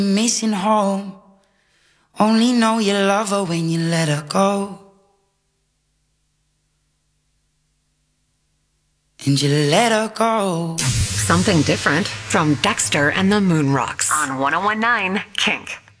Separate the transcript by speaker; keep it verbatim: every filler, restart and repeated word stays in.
Speaker 1: Missing home. Only know you love her when you let her go. And you let her go.
Speaker 2: Something different from Dexter and the Moon Rocks on one oh one nine Kink.